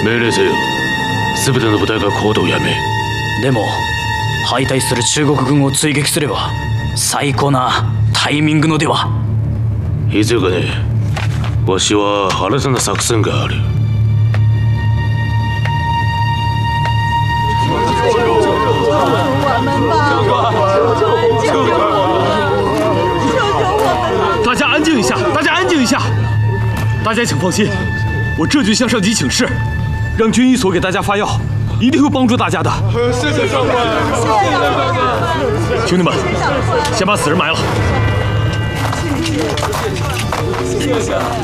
命令せよ。全ての部隊が行動をやめ。 でも敗退する中国軍を追撃すれば最高なタイミングのでは。 必要かね。わしは新たな作戦がある。 大家安静一下，大家安静一下，大家请放心，我这就向上级请示，让军医所给大家发药，一定会帮助大家的。谢谢上官，兄弟们，先把死人埋了。谢谢。